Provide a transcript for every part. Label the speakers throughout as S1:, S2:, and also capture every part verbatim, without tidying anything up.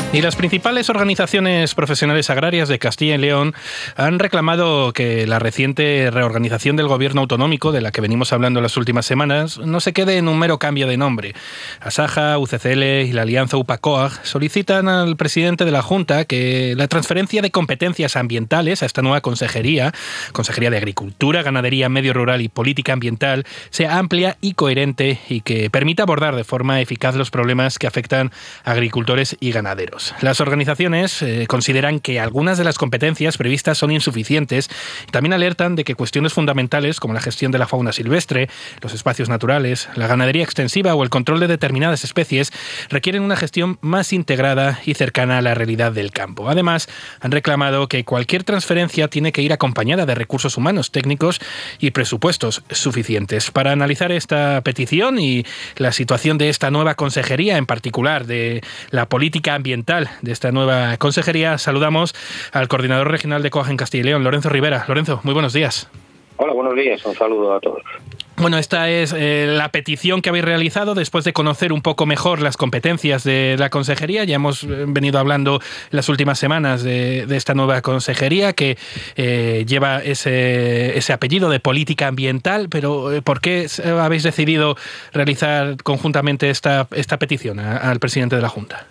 S1: Y las principales organizaciones profesionales agrarias de Castilla y León han reclamado que la reciente reorganización del gobierno autonómico, de la que venimos hablando en las últimas semanas, no se quede en un mero cambio de nombre. Asaja, U C C L y la alianza UPA-COAG solicitan al presidente de la Junta que la transferencia de competencias ambientales a esta nueva consejería, Consejería de Agricultura, Ganadería, Medio Rural y Política Ambiental, sea amplia y coherente y que permita abordar de forma eficaz los problemas que afectan a agricultores y ganaderos. Las organizaciones eh, consideran que algunas de las competencias previstas son insuficientes y también alertan de que cuestiones fundamentales como la gestión de la fauna silvestre, los espacios naturales, la ganadería extensiva o el control de determinadas especies requieren una gestión más integrada y cercana a la realidad del campo. Además, han reclamado que cualquier transferencia tiene que ir acompañada de recursos humanos, técnicos y presupuestos suficientes. Para analizar esta petición y la situación de esta nueva consejería, en particular de la política ambiental de esta nueva consejería, saludamos al coordinador regional de COAG en Castilla y León, Lorenzo Rivera. Lorenzo, muy buenos días.
S2: Hola, buenos días. Un saludo a todos.
S1: Bueno, esta es eh, la petición que habéis realizado después de conocer un poco mejor las competencias de la consejería. Ya hemos venido hablando las últimas semanas de, de esta nueva consejería que eh, lleva ese, ese apellido de política ambiental, pero eh, ¿por qué habéis decidido realizar conjuntamente esta, esta petición a, al presidente de la Junta?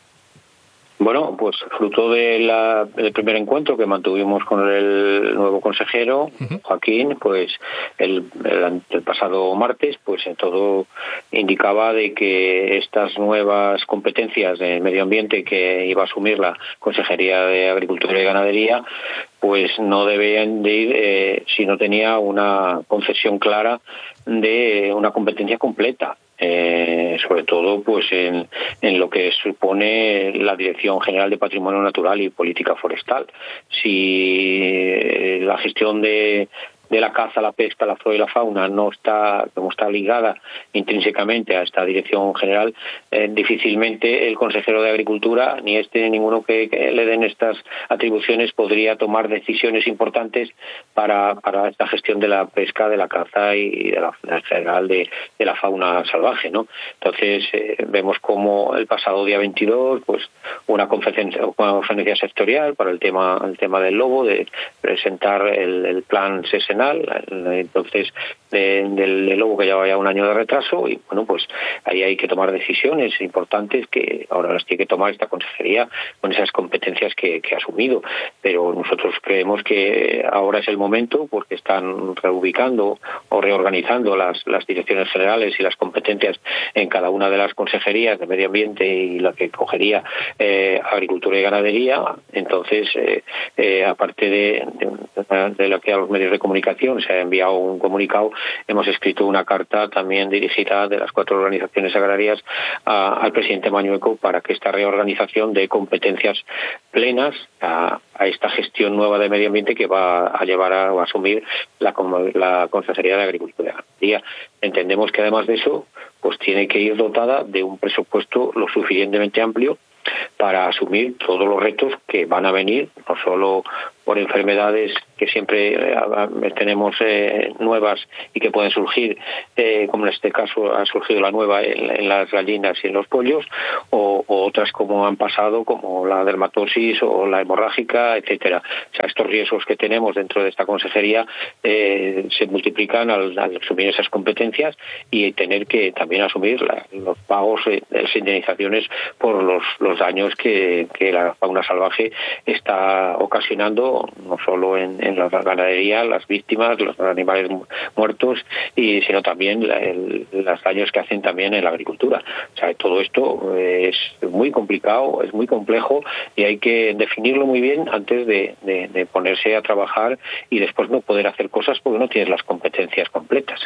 S2: Bueno, pues fruto de la, del primer encuentro que mantuvimos con el nuevo consejero, uh-huh. Joaquín, pues el, el, el pasado martes, pues en todo indicaba de que estas nuevas competencias de medio ambiente que iba a asumir la Consejería de Agricultura y Ganadería, pues no debían de ir eh, si no tenía una concesión clara de una competencia completa. Eh, sobre todo pues en, en lo que supone la Dirección General de Patrimonio Natural y Política Forestal. Si eh, la gestión de de la caza, la pesca, la flora y la fauna no está, como está ligada intrínsecamente a esta dirección general, eh, difícilmente el consejero de Agricultura, ni este ni ninguno que, que le den estas atribuciones, podría tomar decisiones importantes para, para esta gestión de la pesca, de la caza y de la, en general de, de la fauna salvaje, ¿no? Entonces eh, vemos como el pasado día veintidós, pues una conferencia, una conferencia sectorial para el tema, el tema del lobo, de presentar el, el plan sesenal, entonces de, del, del lobo que lleva ya un año de retraso, y bueno, pues ahí hay que tomar decisiones importantes que ahora las tiene que tomar esta consejería con esas competencias que, que ha asumido, pero nosotros creemos que ahora es el momento porque están reubicando o reorganizando las, las direcciones generales y las competencias en cada una de las consejerías de medio ambiente y la que cogería eh, agricultura y ganadería. Entonces eh, eh, aparte de, de, de lo que a los medios de comunicación se ha enviado un comunicado, hemos escrito una carta también dirigida de las cuatro organizaciones agrarias a, al presidente Mañueco para que esta reorganización dé competencias plenas a, a esta gestión nueva de medio ambiente que va a llevar a, a asumir la, la Consejería de Agricultura y Ganadería. Entendemos que además de eso, pues tiene que ir dotada de un presupuesto lo suficientemente amplio para asumir todos los retos que van a venir, no solo por enfermedades que siempre eh, tenemos eh, nuevas y que pueden surgir, eh, como en este caso ha surgido la nueva en, en las gallinas y en los pollos, o, o otras como han pasado, como la dermatosis o la hemorrágica, etcétera. O sea, estos riesgos que tenemos dentro de esta consejería eh, se multiplican al, al asumir esas competencias y tener que también asumir la, los pagos de las indemnizaciones por los, los daños que, que la fauna salvaje está ocasionando, no solo en, en la ganadería, las víctimas, los animales muertos, y sino también la, el, los daños que hacen también en la agricultura. O sea, todo esto es muy complicado, es muy complejo y hay que definirlo muy bien antes de, de, de ponerse a trabajar y después no poder hacer cosas porque no tienes las competencias completas.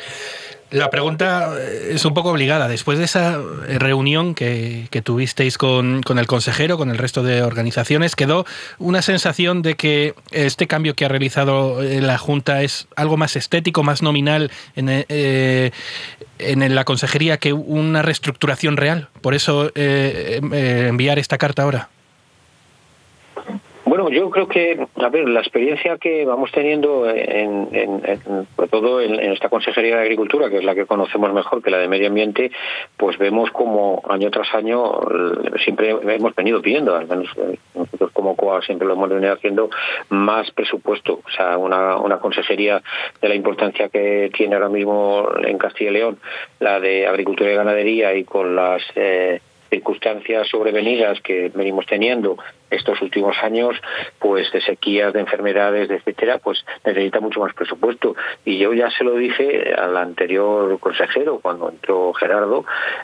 S1: La pregunta es un poco obligada. Después de esa reunión que, que tuvisteis con, con el consejero, con el resto de organizaciones, quedó una sensación de que este cambio que ha realizado la Junta es algo más estético, más nominal en, eh, en la consejería que una reestructuración real. Por eso eh, eh, enviar esta carta ahora.
S2: Bueno, yo creo que, a ver, la experiencia que vamos teniendo, en, en, en, sobre todo en, en esta Consejería de Agricultura, que es la que conocemos mejor que la de Medio Ambiente, pues vemos como año tras año siempre hemos venido pidiendo, al menos nosotros como C O A siempre lo hemos venido haciendo, más presupuesto. O sea, una, una consejería de la importancia que tiene ahora mismo en Castilla y León, la de Agricultura y Ganadería, y con las eh, circunstancias sobrevenidas que venimos teniendo estos últimos años, pues de sequías, de enfermedades, de etcétera, pues necesita mucho más presupuesto. Y yo ya se lo dije al anterior consejero, cuando entró Gerardo,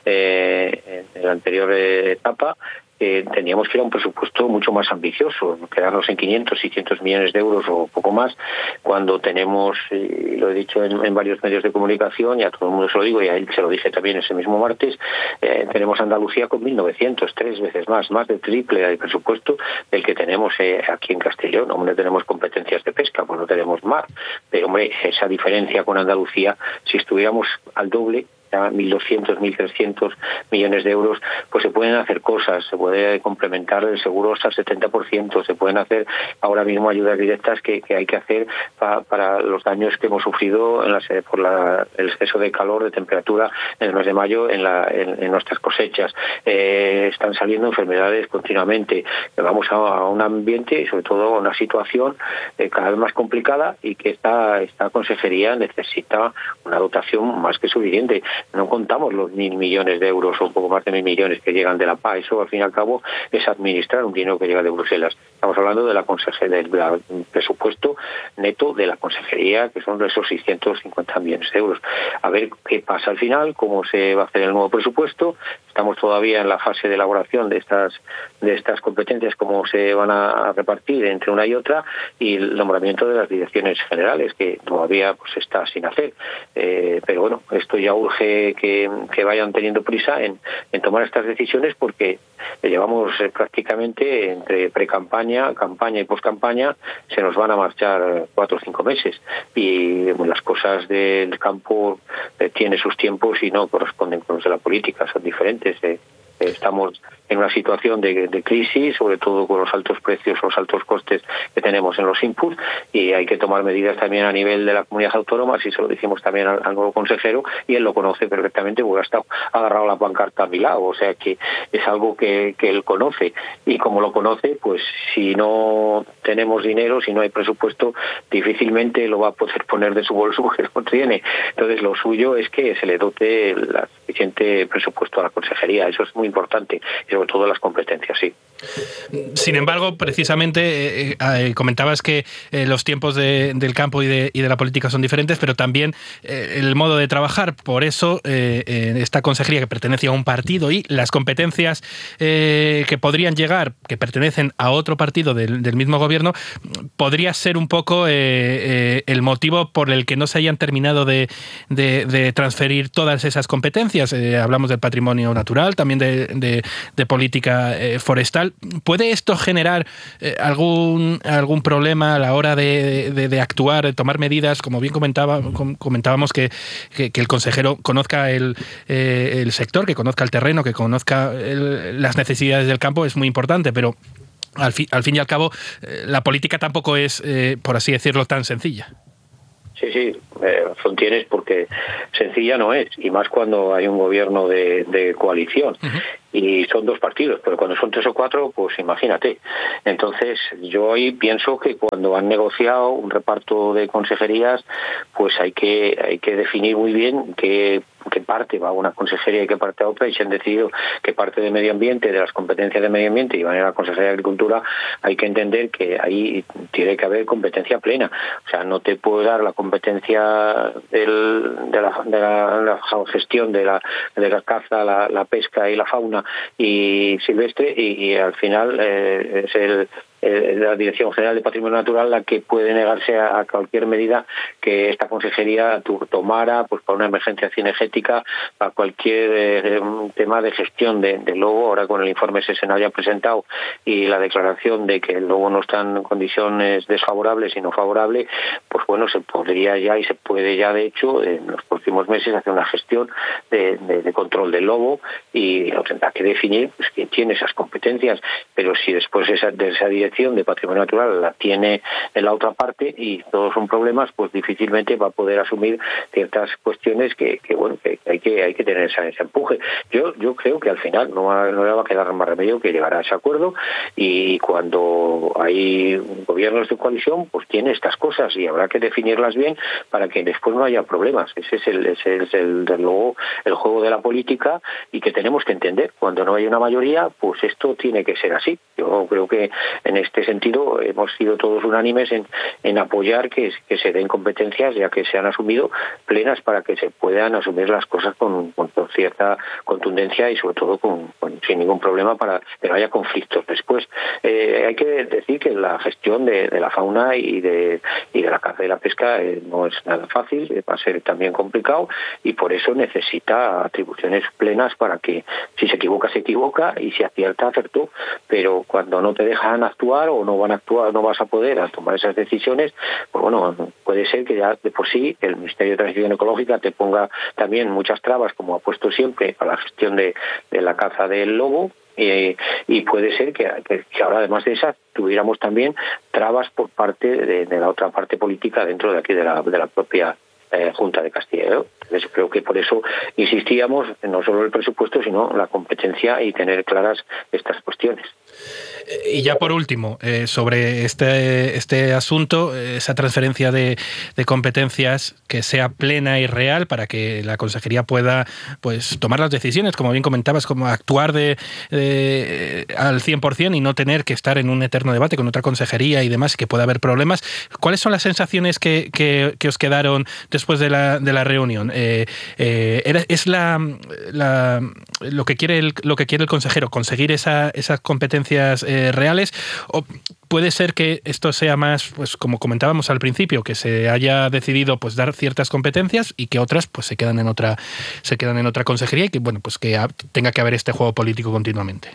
S2: eh, en la anterior etapa, Eh, teníamos que ir a un presupuesto mucho más ambicioso, quedarnos en quinientos, seiscientos millones de euros o poco más, cuando tenemos, y lo he dicho en, en varios medios de comunicación, y a todo el mundo se lo digo, y a él se lo dije también ese mismo martes, eh, tenemos Andalucía con mil novecientos, tres veces más, más de triple del presupuesto del que tenemos eh, aquí en Castellón. Hombre, tenemos competencias de pesca, pues no tenemos mar, pero hombre, esa diferencia con Andalucía, si estuviéramos al doble, mil doscientos, mil trescientos millones de euros, pues se pueden hacer cosas, se puede complementar el seguro hasta el setenta por ciento, se pueden hacer ahora mismo ayudas directas que, que hay que hacer pa, para los daños que hemos sufrido en la, por la, el exceso de calor, de temperatura en el mes de mayo en, la, en, en nuestras cosechas. Eh, están saliendo enfermedades continuamente. Vamos a, a un ambiente y sobre todo a una situación eh, cada vez más complicada, y que esta, esta consejería necesita una dotación más que suficiente. No contamos los mil millones de euros o un poco más de mil millones que llegan de la P A. Eso, al fin y al cabo, es administrar un dinero que llega de Bruselas. Estamos hablando de la consejería, del presupuesto neto de la consejería, que son esos seiscientos cincuenta millones de euros. A ver qué pasa al final, cómo se va a hacer el nuevo presupuesto. Estamos todavía en la fase de elaboración de estas de estas competencias, cómo se van a repartir entre una y otra, y el nombramiento de las direcciones generales, que todavía pues está sin hacer. Eh, pero bueno, esto ya urge que, que vayan teniendo prisa en, en tomar estas decisiones, porque llevamos eh, prácticamente entre pre-campaña, campaña y post-campaña, se nos van a marchar cuatro o cinco meses, y bueno, las cosas del campo eh, tienen sus tiempos y no corresponden con los de la política, son diferentes. Eh. Estamos en una situación de, de crisis, sobre todo con los altos precios, los altos costes que tenemos en los inputs, y hay que tomar medidas también a nivel de la comunidad autónoma. Así se lo dijimos también al, al nuevo consejero, y él lo conoce perfectamente porque ha estado agarrado a la pancarta a mi lado, o sea que es algo que, que él conoce, y como lo conoce, pues si no tenemos dinero, si no hay presupuesto, difícilmente lo va a poder poner de su bolso porque no tiene. Entonces lo suyo es que se le dote el suficiente presupuesto a la consejería, eso es muy importante, y sobre todo las competencias, sí.
S1: Sin embargo, precisamente eh, eh, comentabas que eh, los tiempos de, del campo y de, y de la política son diferentes, pero también eh, el modo de trabajar. Por eso, eh, eh, esta consejería, que pertenece a un partido, y las competencias eh, que podrían llegar, que pertenecen a otro partido del, del mismo gobierno, podría ser un poco eh, eh, el motivo por el que no se hayan terminado de, de, de transferir todas esas competencias. Eh, hablamos del patrimonio natural, también de, de, de política eh, forestal. ¿Puede esto generar eh, algún algún problema a la hora de, de, de actuar, de tomar medidas? Como bien comentaba, comentábamos que, que, que el consejero conozca el, eh, el sector, que conozca el terreno, que conozca el, las necesidades del campo, es muy importante, pero al fin, al fin y al cabo eh, la política tampoco es, eh, por así decirlo, tan sencilla.
S2: Sí, sí, eh, razón tienes, porque sencilla no es, y más cuando hay un gobierno de, de coalición. Uh-huh. Y son dos partidos, pero cuando son tres o cuatro, pues imagínate. Entonces, yo hoy pienso que cuando han negociado un reparto de consejerías, pues hay que hay que definir muy bien qué, qué parte va a una consejería y qué parte a otra, y se han decidido que parte de medio ambiente, de las competencias de medio ambiente, y van a ir a la consejería de agricultura. Hay que entender que ahí tiene que haber competencia plena. O sea, no te puedo dar la competencia del, de, la, de la, la gestión de la, de la caza, la, la pesca y la fauna y silvestre, y, y al final eh, es el la Dirección General de Patrimonio Natural la que puede negarse a, a cualquier medida que esta consejería tomara, pues para una emergencia cinegética, para cualquier eh, tema de gestión del de lobo. Ahora con el informe Sesena ya presentado y la declaración de que el lobo no está en condiciones desfavorables sino favorables, pues bueno, se podría ya y se puede ya, de hecho, en los próximos meses hacer una gestión de, de, de control del lobo y lo tendrá que definir pues quién tiene esas competencias, pero si después esa, de esa dirección de patrimonio natural la tiene en la otra parte y todos son problemas, pues difícilmente va a poder asumir ciertas cuestiones que, que bueno, que hay que hay que tener ese, ese empuje. Yo yo creo que al final no, va, no le va a quedar más remedio que llegar a ese acuerdo, y cuando hay gobiernos de coalición, pues tiene estas cosas y habrá que definirlas bien para que después no haya problemas. Ese es el, ese es el, desde luego, el juego de la política, y que tenemos que entender. Cuando no hay una mayoría, pues esto tiene que ser así. Yo creo que en este sentido hemos sido todos unánimes en, en apoyar que, que se den competencias, ya que se han asumido plenas, para que se puedan asumir las cosas con, con cierta contundencia y sobre todo con, con, sin ningún problema, para que no haya conflictos después. Eh, hay que decir que la gestión de, de la fauna y de, y de la caza y la pesca eh, no es nada fácil, eh, va a ser también complicado, y por eso necesita atribuciones plenas para que si se equivoca, se equivoca, y si acierta, acertó. Pero cuando no te dejan actuar o no van a actuar, no vas a poder a tomar esas decisiones, pues bueno, puede ser que ya de por sí el Ministerio de Transición Ecológica te ponga también muchas trabas, como ha puesto siempre, a la gestión de, de la caza del lobo. Eh, y puede ser que, que ahora, además de esas, tuviéramos también trabas por parte de, de la otra parte política dentro de aquí de la, de la propia eh, Junta de Castilla y León. Entonces, creo que por eso insistíamos en no solo el presupuesto, sino la competencia y tener claras estas cuestiones.
S1: Y ya por último, eh, sobre este, este asunto, esa transferencia de, de competencias que sea plena y real para que la Consejería pueda pues tomar las decisiones, como bien comentabas, como actuar de, de al cien por cien y no tener que estar en un eterno debate con otra consejería y demás, y que pueda haber problemas. ¿Cuáles son las sensaciones que, que, que os quedaron después de la, de la reunión? Eh, eh, era, ¿Es la, la lo que quiere el, lo que quiere el consejero, conseguir esa, esas competencias eh, reales, o puede ser que esto sea más, pues como comentábamos al principio, que se haya decidido pues dar ciertas competencias y que otras pues se quedan en otra se quedan en otra consejería, y que bueno, pues que tenga que haber este juego político continuamente?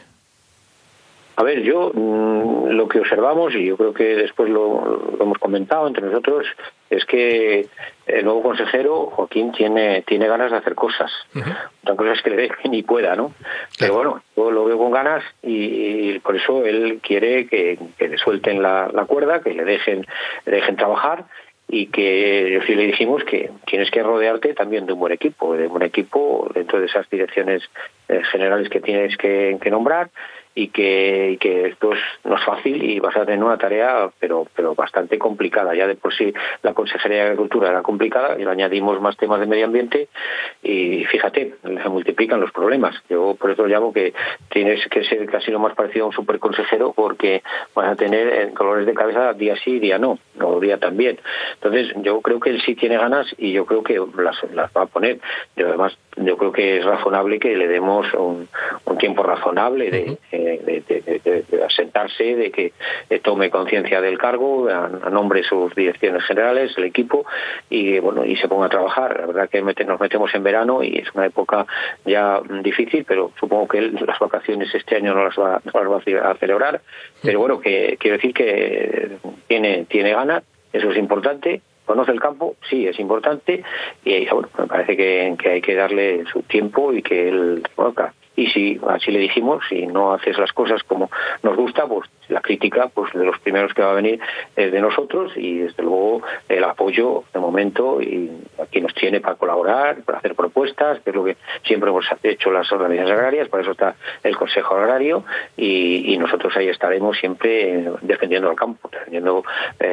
S2: A ver, yo mmm, lo que observamos, y yo creo que después lo, lo hemos comentado entre nosotros, es que el nuevo consejero, Joaquín, tiene tiene ganas de hacer cosas. Uh-huh. Otra cosa es que le dejen y pueda, ¿no? Claro. Pero bueno, yo lo veo con ganas, y, y por eso él quiere que, que le suelten la, la cuerda, que le dejen, le dejen trabajar, y que yo sí le dijimos que tienes que rodearte también de un buen equipo, de un buen equipo dentro de esas direcciones eh, generales que tienes que, que nombrar, y que, y que esto es, no es fácil, y vas a tener una tarea pero pero bastante complicada. Ya de por sí la Consejería de Agricultura era complicada, y le añadimos más temas de medio ambiente, y fíjate, se multiplican los problemas. Yo por eso llamo que tienes que ser casi lo más parecido a un superconsejero, porque vas a tener colores de cabeza día sí, día no, o día también. Entonces yo creo que él sí tiene ganas, y yo creo que las, las va a poner. Y además yo creo que es razonable que le demos un, un tiempo razonable de, de, de, de, de, de asentarse, de que tome conciencia del cargo, a, a nombre de sus direcciones generales, el equipo, y bueno, y se ponga a trabajar. La verdad que mete, nos metemos en verano y es una época ya difícil, pero supongo que él las vacaciones este año no las va, no las va a celebrar. Pero bueno, que quiero decir que tiene, tiene ganas, eso es importante. ¿Conoce el campo? Sí, es importante, y bueno, me parece que, que hay que darle su tiempo y que él conozca. Y si así le dijimos, si no haces las cosas como nos gusta, pues la crítica, pues de los primeros que va a venir es de nosotros, y desde luego el apoyo de momento, y aquí nos tiene para colaborar, para hacer propuestas, que es lo que siempre hemos hecho las organizaciones agrarias. Por eso está el Consejo Agrario, y, y nosotros ahí estaremos siempre defendiendo el campo, defendiendo eh,